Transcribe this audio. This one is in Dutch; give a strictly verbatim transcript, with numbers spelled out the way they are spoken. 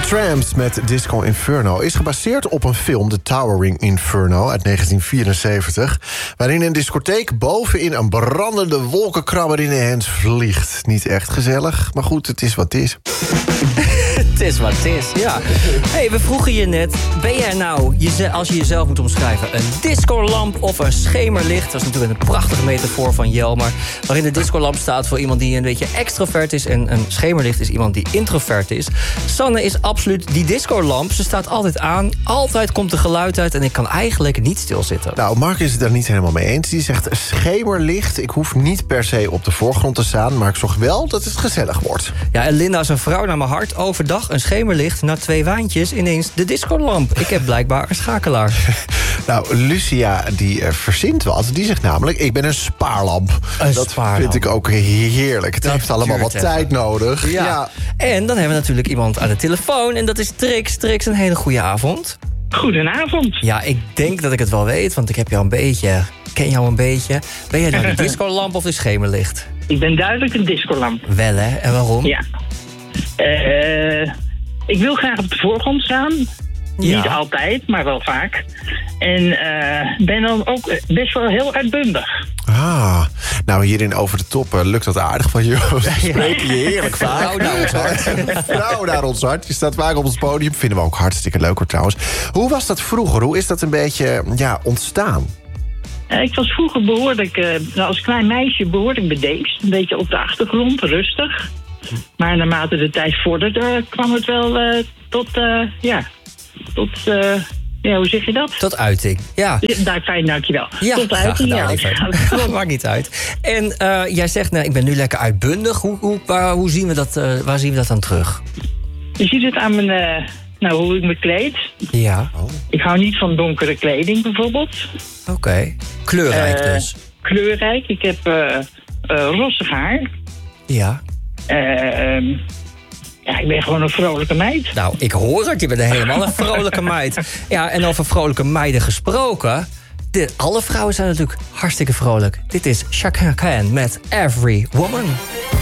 Tramps met Disco Inferno is gebaseerd op een film, The Towering Inferno, uit negentien vierenzeventig... waarin een discotheek bovenin een brandende wolkenkrabber in de hens vliegt. Niet echt gezellig, maar goed, het is wat het is. Het is wat het is, ja. Hey, we vroegen je net, ben jij nou, je, als je jezelf moet omschrijven, een discolamp of een schemerlicht? Dat is natuurlijk een prachtige metafoor van Jelmer, waarin de discolamp staat voor iemand die een beetje extrovert is en een schemerlicht is iemand die introvert is. Sanne is absoluut die discolamp. Ze staat altijd aan, altijd komt er geluid uit en ik kan eigenlijk niet stilzitten. Nou, Mark is het daar niet helemaal mee eens. Die zegt schemerlicht, ik hoef niet per se op de voorgrond te staan, maar ik zorg wel dat het gezellig wordt. Ja, en Linda is een vrouw naar mijn hart. Overdag een schemerlicht, na twee wijntjes ineens de discolamp. Ik heb blijkbaar een schakelaar. Nou, Lucia, die uh, verzint wat. Die zegt namelijk, ik ben een spaarlamp. Een dat spaarlamp. vind ik ook heerlijk. Het Dat heeft allemaal wat duurt tijd even. nodig. Ja. Ja. En dan hebben we natuurlijk iemand aan de telefoon. En dat is Trix. Trix, een hele goede avond. Goedenavond. Ja, ik denk dat ik het wel weet, want ik heb jou een beetje... ken jou een beetje. Ben jij nou de discolamp of de schemerlicht? Ik ben duidelijk een discolamp. Wel, hè? En waarom? Ja. Uh, ik wil graag op de voorgrond staan. Ja. Niet altijd, maar wel vaak. En uh, ben dan ook best wel heel uitbundig. Ah, nou hierin over de top uh, lukt dat aardig van je. We spreken je heerlijk vaak. Vrouw naar ons hart. Vrouw naar ons hart. Je staat vaak op ons podium. Vinden we ook hartstikke leuk hoor trouwens. Hoe was dat vroeger? Hoe is dat een beetje ja, ontstaan? Uh, ik was vroeger behoorlijk, uh, nou, als klein meisje behoorlijk bedeesd. Een beetje op de achtergrond, rustig. Maar naarmate de tijd vorderde, kwam het wel uh, tot, uh, ja, tot... Uh, Ja, hoe zeg je dat? Tot uiting, ja. Ja, fijn, dankjewel. Ja, Tot graag uiting, gedaan, ja. lieverd. Maakt niet uit. En uh, jij zegt, nou, ik ben nu lekker uitbundig. Hoe, hoe, waar, hoe zien we dat, uh, waar zien we dat dan terug? Je ziet het aan mijn, uh, nou, hoe ik me kleed. Ja. Oh. Ik hou niet van donkere kleding, bijvoorbeeld. Oké. Okay. Kleurrijk Uh, dus. Kleurrijk. Ik heb uh, uh, rossig haar. Ja. Uh, um, ja, ik ben gewoon een vrolijke meid. Nou, ik hoor het. Je bent helemaal een vrolijke meid. Ja, en over vrolijke meiden gesproken. De, alle vrouwen zijn natuurlijk hartstikke vrolijk. Dit is Chaka Khan met Every Woman.